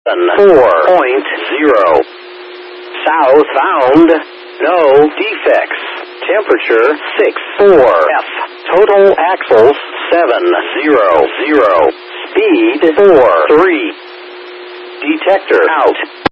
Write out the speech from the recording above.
4.0. South found. No defects. Temperature 6.4 F. Total axles 700. Speed 4.3. Detector out.